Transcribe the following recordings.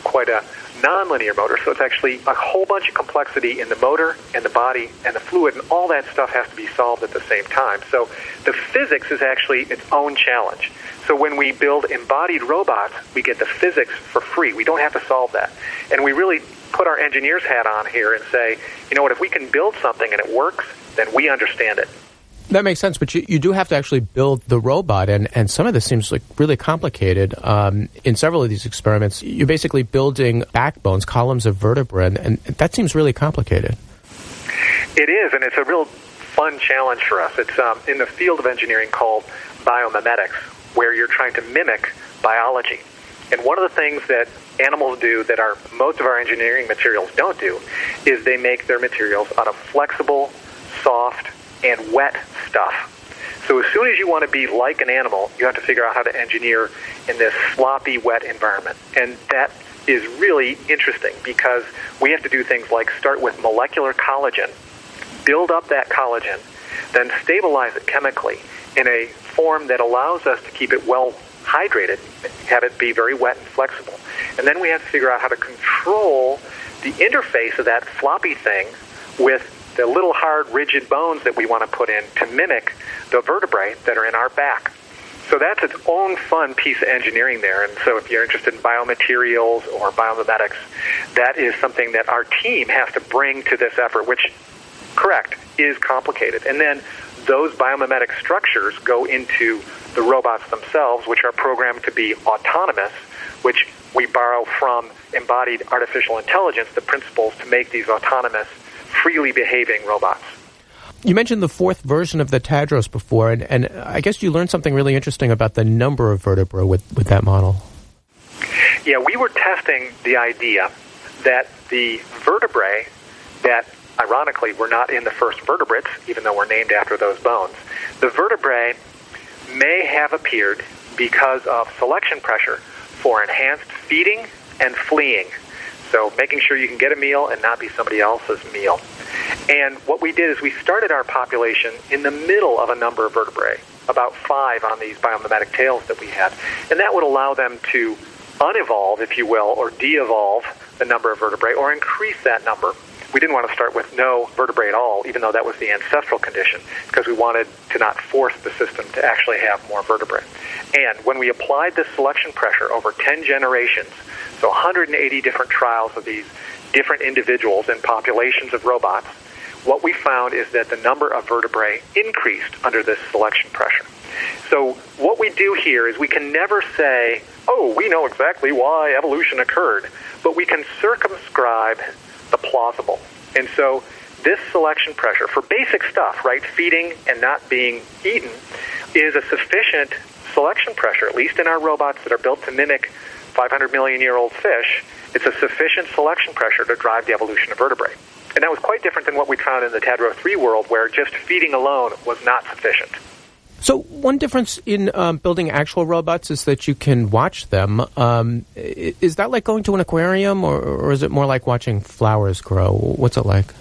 quite a nonlinear motor, so it's actually a whole bunch of complexity in the motor and the body and the fluid, and all that stuff has to be solved at the same time. So the physics is actually its own challenge. So when we build embodied robots, we get the physics for free. We don't have to solve that. And we really put our engineer's hat on here and say, you know what, if we can build something and it works, then we understand it. That makes sense, but you do have to actually build the robot, and some of this seems like really complicated. In several of these experiments, you're basically building backbones, columns of vertebrae, and that seems really complicated. It is, and it's a real fun challenge for us. It's in the field of engineering called biomimetics, where you're trying to mimic biology. And one of the things that animals do that most of our engineering materials don't do is they make their materials out of flexible, soft, and wet stuff. So as soon as you want to be like an animal, you have to figure out how to engineer in this sloppy, wet environment. And that is really interesting because we have to do things like start with molecular collagen, build up that collagen, then stabilize it chemically in a form that allows us to keep it well hydrated, have it be very wet and flexible. And then we have to figure out how to control the interface of that floppy thing with the little hard, rigid bones that we want to put in to mimic the vertebrae that are in our back. So that's its own fun piece of engineering there. And so if you're interested in biomaterials or biomimetics, that is something that our team has to bring to this effort, which, correct, is complicated. And then those biomimetic structures go into the robots themselves, which are programmed to be autonomous, which we borrow from embodied artificial intelligence, the principles to make these autonomous, freely behaving robots. You mentioned the fourth version of the Tadros before, and I guess you learned something really interesting about the number of vertebrae with that model. Yeah, we were testing the idea that the vertebrae that, ironically, were not in the first vertebrates, even though we're named after those bones, the vertebrae may have appeared because of selection pressure for enhanced feeding and fleeing. So making sure you can get a meal and not be somebody else's meal. And what we did is we started our population in the middle of a number of vertebrae, about 5 on these biomimetic tails that we had. And that would allow them to unevolve, if you will, or de-evolve the number of vertebrae, or increase that number. We didn't want to start with no vertebrae at all, even though that was the ancestral condition, because we wanted to not force the system to actually have more vertebrae. And when we applied this selection pressure over 10 generations, so 180 different trials of these different individuals and populations of robots, what we found is that the number of vertebrae increased under this selection pressure. So what we do here is we can never say, oh, we know exactly why evolution occurred, but we can circumscribe the plausible. And so this selection pressure for basic stuff, right, feeding and not being eaten, is a sufficient selection pressure, at least in our robots that are built to mimic 500 million-year-old fish. It's a sufficient selection pressure to drive the evolution of vertebrae. And that was quite different than what we found in the Tadro 3 world, where just feeding alone was not sufficient. So one difference in building actual robots is that you can watch them. Is that like going to an aquarium, or is it more like watching flowers grow? What's it like?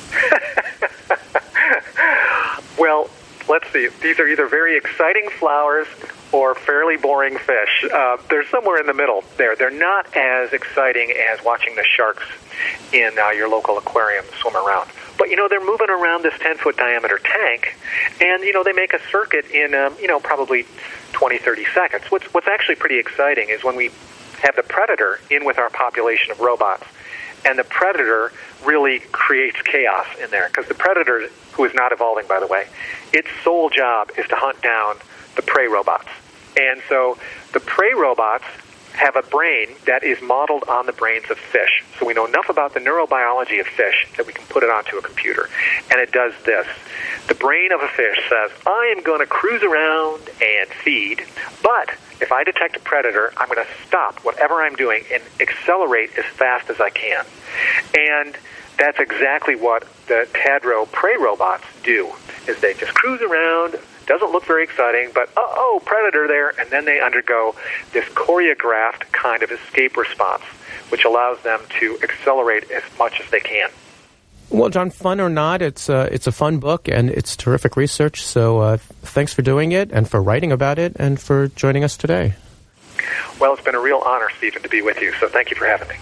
Well, let's see. These are either very exciting flowers or fairly boring fish. They're somewhere in the middle there. They're not as exciting as watching the sharks in your local aquarium swim around. But, they're moving around this 10-foot diameter tank, and, they make a circuit in, probably 20, 30 seconds. What's actually pretty exciting is when we have the predator in with our population of robots, and the predator really creates chaos in there, because the predator, who is not evolving, by the way, its sole job is to hunt down the prey robots. And so the prey robots have a brain that is modeled on the brains of fish. So we know enough about the neurobiology of fish that we can put it onto a computer. And it does this. The brain of a fish says, I am going to cruise around and feed, but if I detect a predator, I'm going to stop whatever I'm doing and accelerate as fast as I can. And that's exactly what the Tadro prey robots do, is they just cruise around. Doesn't look very exciting, but predator there, and then they undergo this choreographed kind of escape response, which allows them to accelerate as much as they can. Well, John, fun or not, it's a fun book, and it's terrific research, so thanks for doing it, and for writing about it, and for joining us today. Well, it's been a real honor, Stephen, to be with you, so thank you for having me.